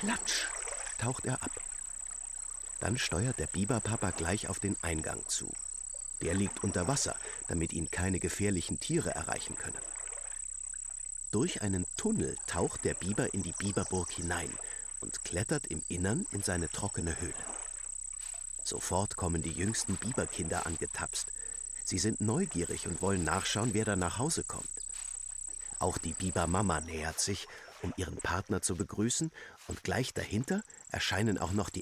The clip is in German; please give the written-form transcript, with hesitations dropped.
Platsch taucht er ab. Dann steuert der Biberpapa gleich auf den Eingang zu. Der liegt unter Wasser, damit ihn keine gefährlichen Tiere erreichen können. Durch einen Tunnel taucht der Biber in die Biberburg hinein und klettert im Innern in seine trockene Höhle. Sofort kommen die jüngsten Biberkinder angetapst. Sie sind neugierig und wollen nachschauen, wer da nach Hause kommt. Auch die Bibermama nähert sich, um ihren Partner zu begrüßen, und gleich dahinter erscheinen auch noch die